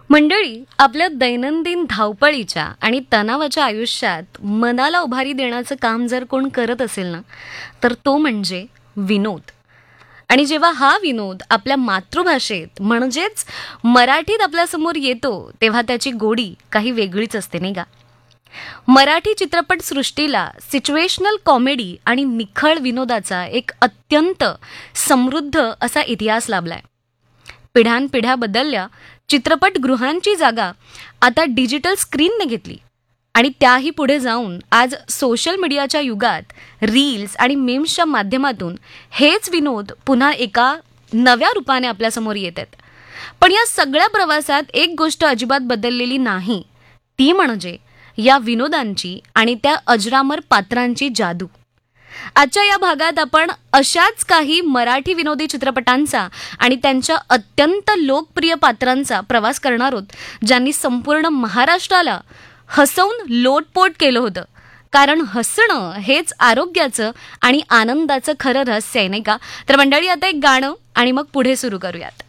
मंडळी, आपल्या दैनंदिन धावपळीच्या आणि तणावाच्या आयुष्यात मनाला उभारी देण्याचं काम जर कोण करत असेल ना, तर तो म्हणजे विनोद. आणि जेव्हा हा विनोद आपल्या मातृभाषेत म्हणजेच मराठीत आपल्यासमोर येतो, तेव्हा त्याची गोडी काही वेगळीच असते, नाही का? मराठी चित्रपट सृष्टीला सिच्युएशनल कॉमेडी आणि निखळ विनोदाचा एक अत्यंत समृद्ध असा इतिहास लाभलाय. पिढ्यानपिढ्या बदलल्या, चित्रपटगृहांची जागा आता डिजिटल स्क्रीनने घेतली आणि त्याही पुढे जाऊन आज सोशल मीडियाच्या युगात रील्स आणि मीम्सच्या माध्यमातून हेच विनोद पुन्हा एका नव्या रूपाने आपल्यासमोर येत आहेत. पण या सगळ्या प्रवासात एक गोष्ट अजिबात बदललेली नाही, ती म्हणजे या विनोदांची आणि त्या अजरामर पात्रांची जादू. आजच्या या भागात आपण अशाच काही मराठी विनोदी चित्रपटांचा आणि त्यांच्या अत्यंत लोकप्रिय पात्रांचा प्रवास करणार आहोत, ज्यांनी संपूर्ण महाराष्ट्राला हसवून लोटपोट केलं होतं. कारण हसणं हेच आरोग्याचं आणि आनंदाचं खरं रहस्य आहे, नाही का? तर मंडळी, आता एक गाणं आणि मग पुढे सुरू करूयात.